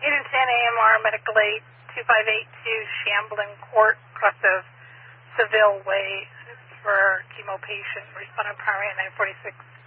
810 AMR Medical Aid 2582 Shamblin Court, across of Seville Way. It's for chemo patient, respondent primary at 946.